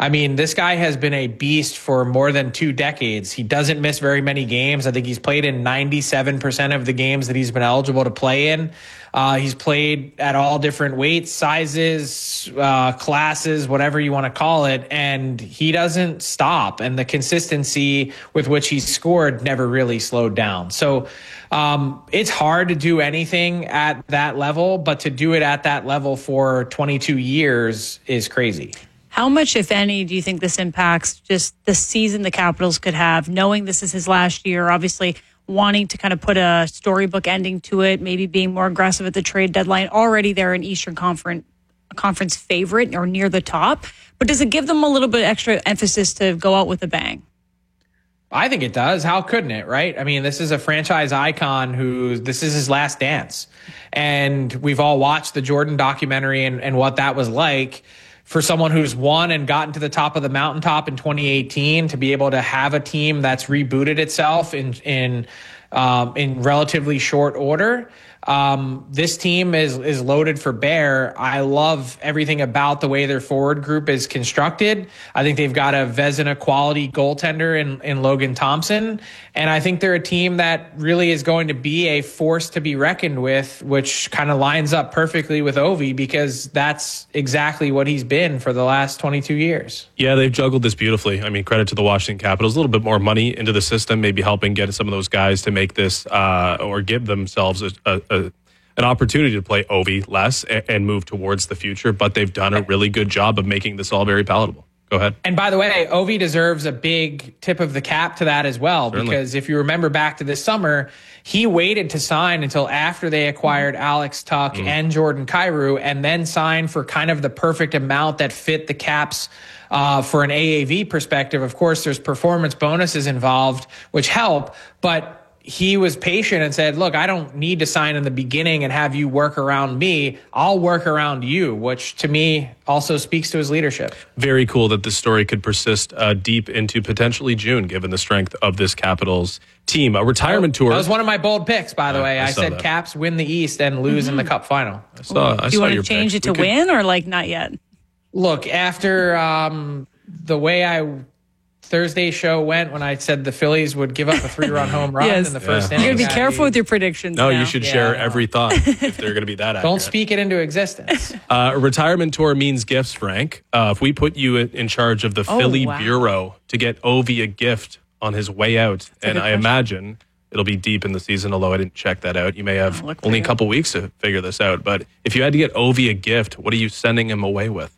I mean, this guy has been a beast for more than 2 decades. He doesn't miss very many games. I think he's played in 97% of the games that he's been eligible to play in. He's played at all different weights, sizes, classes, whatever you want to call it, and he doesn't stop. And the consistency with which he scored never really slowed down. So it's hard to do anything at that level, but to do it at that level for 22 years is crazy. How much, if any, do you think this impacts just the season the Capitals could have, knowing this is his last year, obviously wanting to kind of put a storybook ending to it, maybe being more aggressive at the trade deadline, already they're an Eastern Conference favorite or near the top. But does it give them a little bit extra emphasis to go out with a bang? I think it does. How couldn't it, right? I mean, this is a franchise icon this is his last dance. And we've all watched the Jordan documentary and what that was like. For someone who's won and gotten to the top of the mountaintop in 2018, to be able to have a team that's rebooted itself in relatively short order. This team is loaded for bear. I love everything about the way their forward group is constructed. I think they've got a Vezina quality goaltender in Logan Thompson. And I think they're a team that really is going to be a force to be reckoned with, which kind of lines up perfectly with Ovi, because that's exactly what he's been for the last 22 years. Yeah, they've juggled this beautifully. I mean, credit to the Washington Capitals. A little bit more money into the system, maybe helping get some of those guys to make this or give themselves an opportunity to play Ovi less and move towards the future. But they've done a really good job of making this all very palatable. Go ahead. And by the way, Ovi deserves a big tip of the cap to that as well. Certainly. Because if you remember back to this summer, he waited to sign until after they acquired Alex Tuch and Jordan Kyrou, and then signed for kind of the perfect amount that fit the Caps for an AAV perspective. Of course, there's performance bonuses involved, which help, but he was patient and said, look, I don't need to sign in the beginning and have you work around me. I'll work around you, which to me also speaks to his leadership. Very cool that this story could persist deep into potentially June, given the strength of this Capitals team. A retirement tour. That was one of my bold picks, by the way. I said that Caps win the East and lose in the Cup final. Do you want to change it to win or like not yet? Look, after the way Thursday show went when I said the Phillies would give up a 3-run home run in the first inning. You're going to be careful with your predictions. No, you should share every thought if they're going to be that accurate. Don't speak it into existence. A retirement tour means gifts, Frank. If we put you in charge of the Philly Bureau to get Ovi a gift on his way out, and I imagine it'll be deep in the season, although I didn't check that out. You may have only a couple weeks to figure this out. But if you had to get Ovi a gift, what are you sending him away with?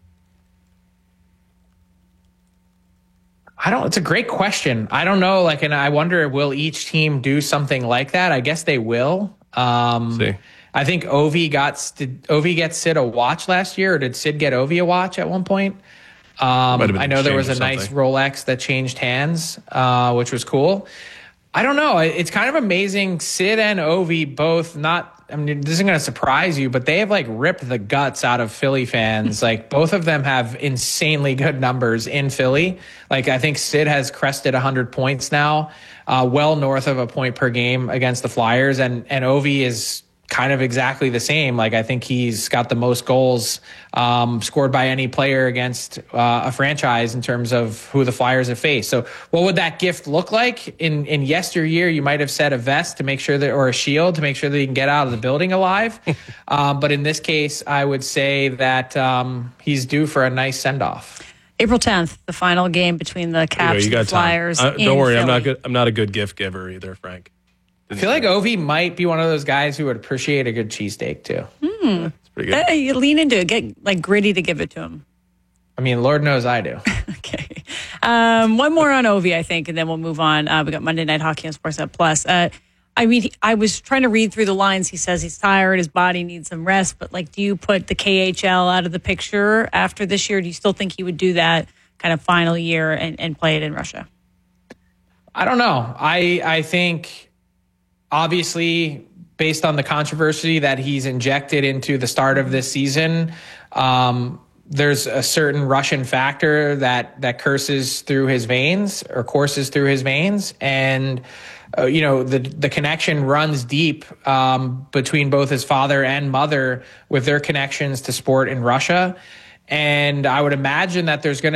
It's a great question. I don't know. And I wonder, will each team do something like that? I guess they will. I think Ovi get Sid a watch last year, or did Sid get Ovi a watch at one point? I know there was a nice Rolex that changed hands, which was cool. I don't know. It's kind of amazing. Sid and Ovi both this isn't going to surprise you, but they have ripped the guts out of Philly fans. Both of them have insanely good numbers in Philly. I think Sid has crested 100 points now, well north of a point per game against the Flyers. And Ovi is kind of exactly the same. I think he's got the most goals scored by any player against a franchise in terms of who the Flyers have faced. So what would that gift look like? In yesteryear, you might have said a vest to make sure or a shield to make sure that he can get out of the building alive. But in this case, I would say that he's due for a nice send-off. April 10th, the final game between the Caps and the Flyers. Don't worry, I'm not a good gift giver either, Frank. I feel like Ovi might be one of those guys who would appreciate a good cheesesteak, too. That's pretty good. You lean into it. Get Gritty to give it to him. I mean, Lord knows I do. Okay. One more on Ovi, I think, and then we'll move on. We got Monday Night Hockey on Sportsnet Plus. I was trying to read through the lines. He says he's tired, his body needs some rest, but do you put the KHL out of the picture after this year? Do you still think he would do that kind of final year and play it in Russia? I don't know. I think... Obviously, based on the controversy that he's injected into the start of this season, there's a certain Russian factor that courses through his veins. And, the connection runs deep between both his father and mother with their connections to sport in Russia. And I would imagine that there's going to